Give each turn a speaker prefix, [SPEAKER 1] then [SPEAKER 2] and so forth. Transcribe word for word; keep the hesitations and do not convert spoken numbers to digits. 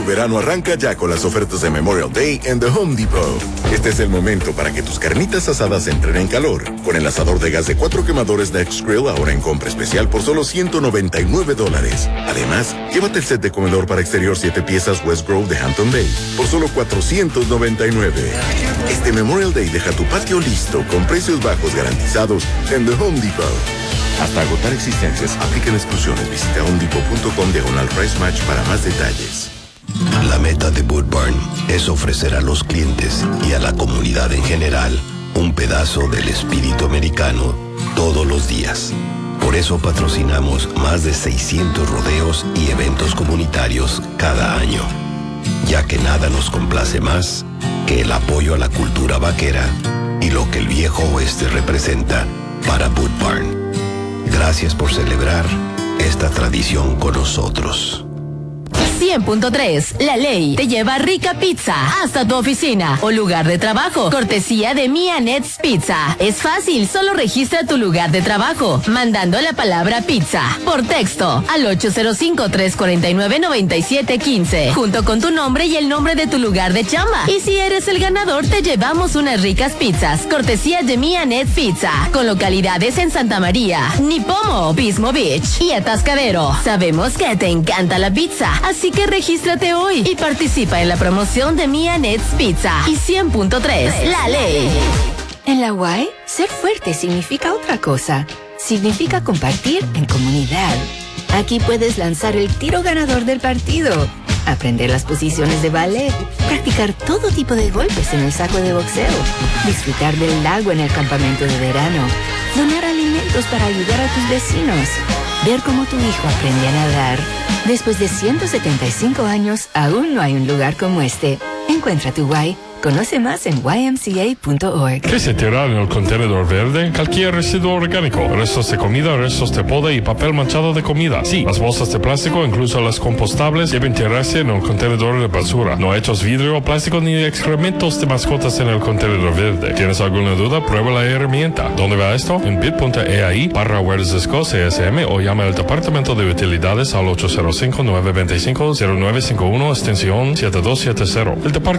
[SPEAKER 1] verano arranca ya con las ofertas de Memorial Day en The Home Depot. Este es el momento para que tus carnitas asadas entren en calor. Con el asador de gas de cuatro quemadores Next Grill ahora en compra especial por solo ciento noventa y nueve dólares. Además, llévate el set de comedor para exterior siete piezas West Grove de Hampton Bay por solo cuatrocientos noventa y nueve. Este Memorial Day deja tu patio listo con precios bajos garantizados en The Home Depot. Hasta agotar existencias, aplican exclusiones. Visita homedepot punto com diagonal price match para más detalles.
[SPEAKER 2] La meta de Boot Barn es ofrecer a los clientes y a la comunidad en general un pedazo del espíritu americano todos los días. Por eso patrocinamos más de seiscientos rodeos y eventos comunitarios cada año, ya que nada nos complace más que el apoyo a la cultura vaquera y lo que el viejo oeste representa para Boot Barn. Gracias por celebrar esta tradición con nosotros.
[SPEAKER 3] cien punto tres. La ley te lleva rica pizza hasta tu oficina o lugar de trabajo. Cortesía de Mianet's Pizza. Es fácil, solo registra tu lugar de trabajo mandando la palabra pizza por texto al ocho cero cinco, tres cuatro nueve, nueve siete uno cinco junto con tu nombre y el nombre de tu lugar de chamba. Y si eres el ganador, te llevamos unas ricas pizzas. Cortesía de Mianet's Pizza con localidades en Santa María, Nipomo, Pismo Beach y Atascadero. Sabemos que te encanta la pizza, así que regístrate hoy y participa en la promoción de Mianet's Pizza y cien punto tres, la ley.
[SPEAKER 4] En la U A I, ser fuerte significa otra cosa. Significa compartir en comunidad. Aquí puedes lanzar el tiro ganador del partido, aprender las posiciones de ballet, practicar todo tipo de golpes en el saco de boxeo, disfrutar del lago en el campamento de verano, donar alimentos para ayudar a tus vecinos, ver cómo tu hijo aprende a nadar. Después de ciento setenta y cinco años, aún no hay un lugar como este. Encuentra tu Y. Conoce más en y m c a punto org.
[SPEAKER 5] ¿Qué se tira en el contenedor verde? Cualquier residuo orgánico, restos de comida, restos de poda y papel manchado de comida. Sí, las bolsas de plástico, incluso las compostables, deben tirarse en el contenedor de basura. No hechos vidrio, plástico ni excrementos de mascotas en el contenedor verde. ¿Tienes alguna duda? Prueba la herramienta. ¿Dónde va esto? En bit punto a i barra Wersesco C S M o llama al Departamento de Utilidades al ocho cero cinco, nueve dos cinco, cero nueve cinco uno extensión siete dos siete cero. El departamento